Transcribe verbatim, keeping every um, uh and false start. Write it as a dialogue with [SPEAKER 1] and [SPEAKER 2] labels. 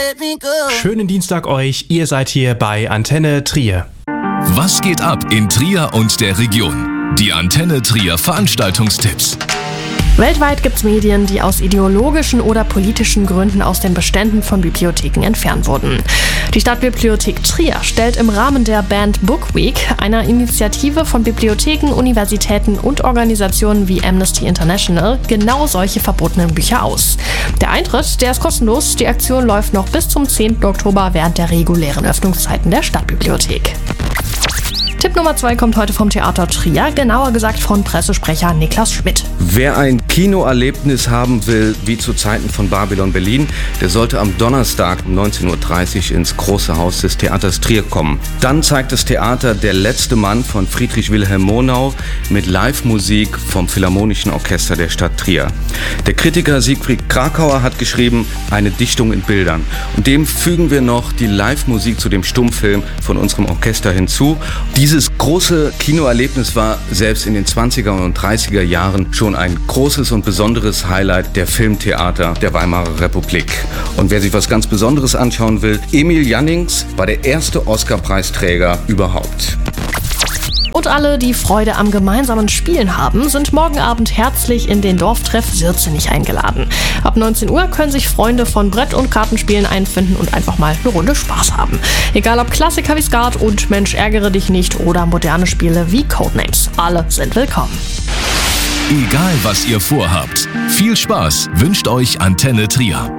[SPEAKER 1] Schönen Dienstag euch, ihr seid hier bei Antenne Trier.
[SPEAKER 2] Was geht ab in Trier und der Region? Die Antenne Trier Veranstaltungstipps.
[SPEAKER 3] Weltweit gibt es Medien, die aus ideologischen oder politischen Gründen aus den Beständen von Bibliotheken entfernt wurden. Die Stadtbibliothek Trier stellt im Rahmen der Banned Book Week, einer Initiative von Bibliotheken, Universitäten und Organisationen wie Amnesty International, genau solche verbotenen Bücher aus. Der Eintritt, der ist kostenlos. Die Aktion läuft noch bis zum zehnten Oktober während der regulären Öffnungszeiten der Stadtbibliothek. Tipp Nummer zwei kommt heute vom Theater Trier, genauer gesagt von Pressesprecher Niklas Schmidt.
[SPEAKER 4] Wer ein Kinoerlebnis haben will, wie zu Zeiten von Babylon Berlin, der sollte am Donnerstag um neunzehn Uhr dreißig ins große Haus des Theaters Trier kommen. Dann zeigt das Theater Der letzte Mann von Friedrich Wilhelm Murnau mit Live-Musik vom Philharmonischen Orchester der Stadt Trier. Der Kritiker Siegfried Krakauer hat geschrieben, eine Dichtung in Bildern. Und dem fügen wir noch die Live-Musik zu dem Stummfilm von unserem Orchester hinzu. Dieses große Kinoerlebnis war selbst in den zwanziger und dreißiger Jahren schon ein großes und besonderes Highlight der Filmtheater der Weimarer Republik. Und wer sich was ganz Besonderes anschauen will, Emil Jannings war der erste Oscar-Preisträger überhaupt.
[SPEAKER 3] Und alle, die Freude am gemeinsamen Spielen haben, sind morgen Abend herzlich in den Dorftreff Sirzenich eingeladen. Ab neunzehn Uhr können sich Freunde von Brett- und Kartenspielen einfinden und einfach mal eine Runde Spaß haben. Egal ob Klassiker wie Skat und Mensch ärgere dich nicht oder moderne Spiele wie Codenames. Alle sind willkommen.
[SPEAKER 2] Egal was ihr vorhabt, viel Spaß wünscht euch Antenne Trier.